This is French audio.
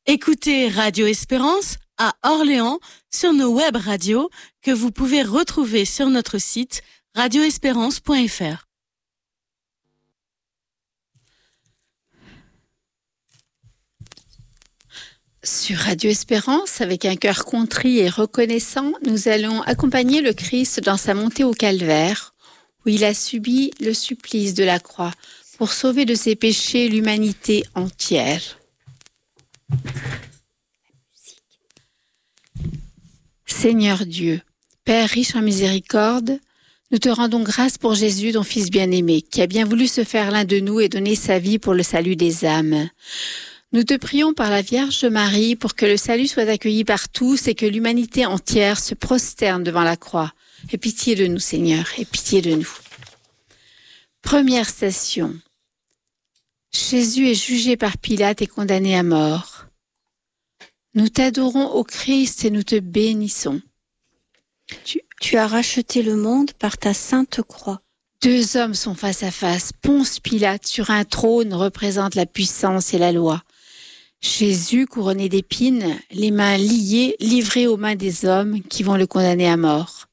Écoutez Radio Espérance à Orléans sur nos web radios que vous pouvez retrouver sur notre site radioespérance.fr. Sur Radio Espérance, avec un cœur contrit et reconnaissant, nous allons accompagner le Christ dans sa montée au calvaire, où il a subi le supplice de la croix pour sauver de ses péchés l'humanité entière. Seigneur Dieu, Père riche en miséricorde, nous te rendons grâce pour Jésus, ton Fils bien-aimé, qui a bien voulu se faire l'un de nous et donner sa vie pour le salut des âmes. Nous te prions par la Vierge Marie pour que le salut soit accueilli par tous et que l'humanité entière se prosterne devant la croix. Aie pitié de nous, Seigneur, aie pitié de nous. Première station. Jésus est jugé par Pilate et condamné à mort. Nous t'adorons, ô Christ, et nous te bénissons. Tu as racheté le monde par ta sainte croix. Deux hommes sont face à face. Ponce Pilate, sur un trône, représente la puissance et la loi. Jésus, couronné d'épines, les mains liées, livré aux mains des hommes qui vont le condamner à mort.